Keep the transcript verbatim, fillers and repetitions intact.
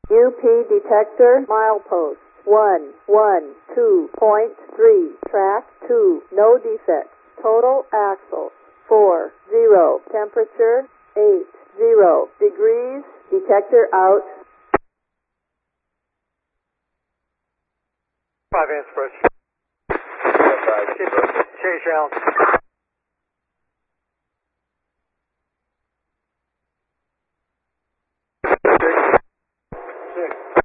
U P detector milepost one one two point three, track two, no defects. Total axle four zero, temperature eight zero degrees, detector out. Five Anspress. Chase Allen. Six.